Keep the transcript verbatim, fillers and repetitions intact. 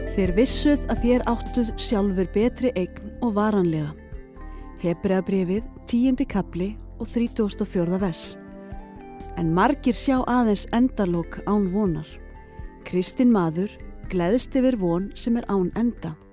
Þér vissuð að þér áttuð sjálfur betri eign og varanlega. Hebreabréfið, tíundi kapli og þrítugasta og fjórða vers. En margir sjá aðeins endalok án vonar. Kristinn maður gleðst yfir von sem er án enda.